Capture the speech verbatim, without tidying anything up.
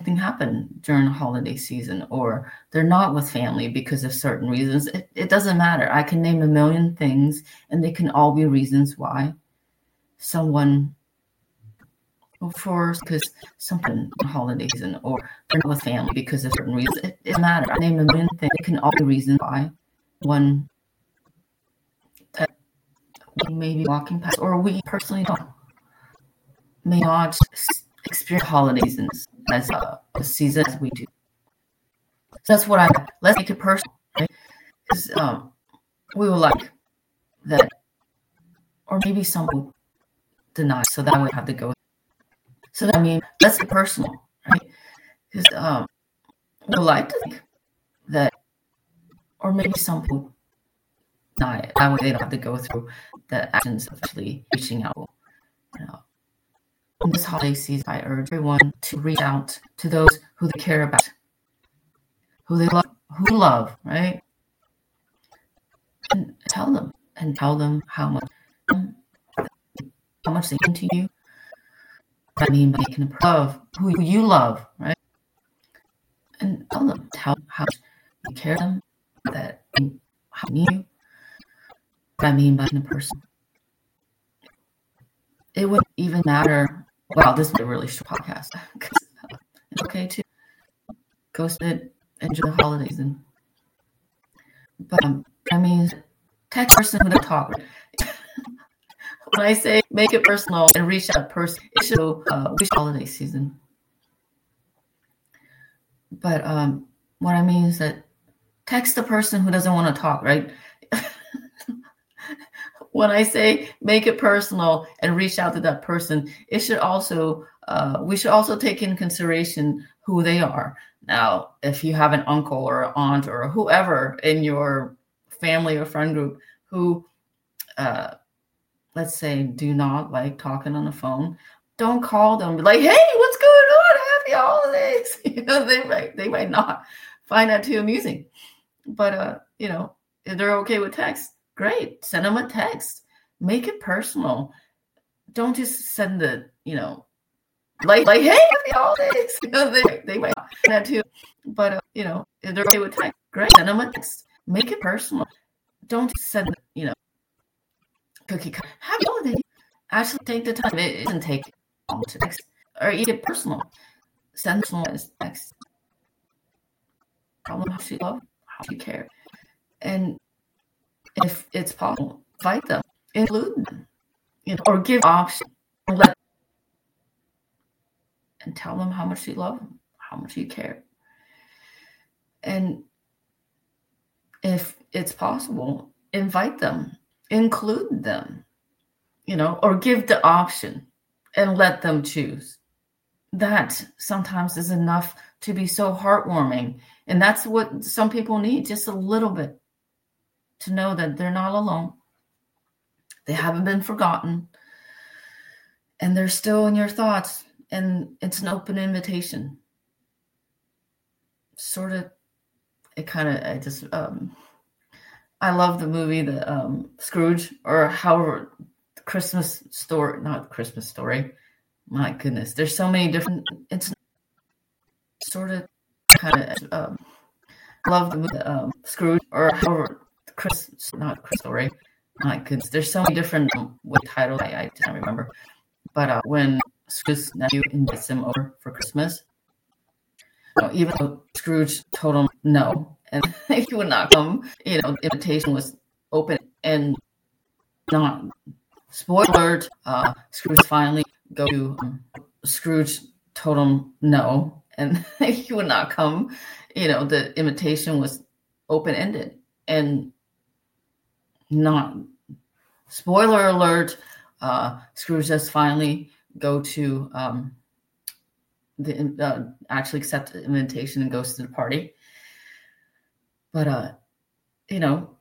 something happened during the holiday season, or they're not with family because of certain reasons. It, it doesn't matter. I can name a million things, and they can all be reasons why someone, for because something holiday season, or they're not with family because of certain reasons. It, it doesn't matter. I name a million things. It can all be reasons why one that we may be walking past, or we personally don't, may not experience holiday seasons as a, a season as we do. So that's what I, let's make it personal, right? Because um, we would like that, or maybe some will deny, so that would have to go. So that, I mean, let's be personal, right? Because um, we would like to think that, or maybe some people deny it. That way they don't have to go through the actions of actually reaching out. You know, in this holiday season, I urge everyone to reach out to those who they care about, who they love, who love, right? And tell them, and tell them how much, how much they mean to you. What I mean by making a love, who you love, right? And tell them, tell them how much you care them, that how need you. What I mean by being a person. It wouldn't even matter. Wow, this is a really short podcast. It's okay to go sit, enjoy the holidays, and but um, I mean, text person who don't talk. When I say make it personal and reach out person, it should uh, wish holiday season. But um, what I mean is that text the person who doesn't want to talk, right? When I say make it personal and reach out to that person, it should also uh, we should also take in consideration who they are. Now, if you have an uncle or an aunt or whoever in your family or friend group who, uh, let's say, do not like talking on the phone, don't call them. Be like, hey, what's going on? Happy holidays. You know, they might they might not find that too amusing. But uh, you know, if they're okay with text, great. Send them a text. Make it personal. Don't just send the, you know, like, like, hey, happy holidays. You know, they, they might not find that too. But, uh, you know, if they're okay with text, great. Send them a text. Make it personal. Don't just send, you know, cookie cut. Happy holidays. Actually take the time. It doesn't take long to text. Or make it personal. Send personalized text. Tell them how you love, how you care. And if it's possible, invite them, include them, you know, or give options, and let and tell them how much you love them, how much you care. And if it's possible, invite them, include them, you know, or give the option and let them choose. That sometimes is enough to be so heartwarming. And that's what some people need, just a little bit, to know that they're not alone. They haven't been forgotten. And they're still in your thoughts. And it's an open invitation. Sort of, it kind of, I just, um, I love the movie, the um, Scrooge, or however, the Christmas Story, not Christmas Story. My goodness, there's so many different, it's sort of, kind of, um, I love the movie, um, Scrooge, or however, Chris, not Chris Story. My goodness, there's so many different um, with titles. I, I can't remember. But uh, when Scrooge's nephew invites him over for Christmas, you know, even though Scrooge told him no, and he would not come, you know, the invitation was open and not. Spoiler alert, uh, Scrooge finally go to um, Scrooge told him no, and he would not come. You know, the invitation was open-ended and not. Spoiler alert, uh, Scrooge does finally go to um, the uh, actually accept the invitation and goes to the party. But uh, you know,